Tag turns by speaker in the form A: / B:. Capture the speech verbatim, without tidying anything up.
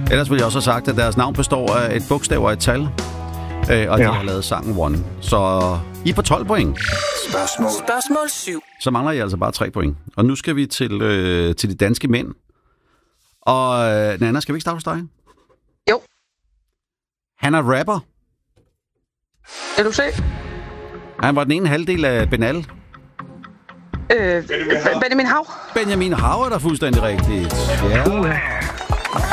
A: Ellers ville jeg også have sagt, at deres navn består af et bogstav og et tal. Øh, og ja. De har lavet sangen One. Så I er på tolv point.
B: Spørgsmål. Spørgsmål syv.
A: Så mangler I altså bare tre point. Og nu skal vi til, øh, til de danske mænd. Og øh, Nanna, skal vi ikke starte hos dig?
C: Jo.
A: Han er rapper.
C: Kan du se?
A: Han var den ene halvdel af Benal.
C: Øh, Benjamin Hav.
A: Benjamin Hav er der fuldstændig rigtigt. Ja.
C: Uh.